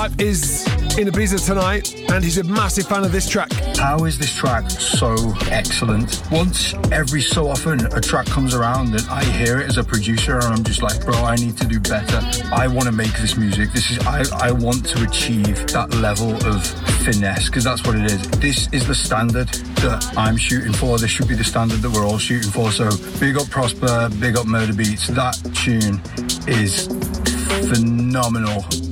Hype is in Ibiza tonight, and he's a massive fan of this track. How is this track so excellent? Once every so often a track comes around and I hear it as a producer and I'm just like, bro, I need to do better. I want to make this music. I want to achieve that level of finesse, because that's what it is. This is the standard that I'm shooting for. This should be the standard that we're all shooting for. So big up Prosper, big up Murder Beats. That tune is phenomenal.